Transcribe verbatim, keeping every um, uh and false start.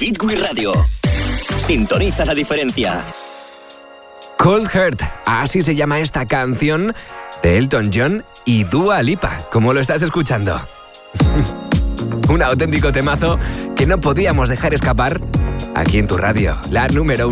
Hit We Radio. Sintoniza la diferencia. Cold Heart, así se llama esta canción de Elton John y Dua Lipa, como lo estás escuchando. Un auténtico temazo que no podíamos dejar escapar aquí en tu radio, la número uno.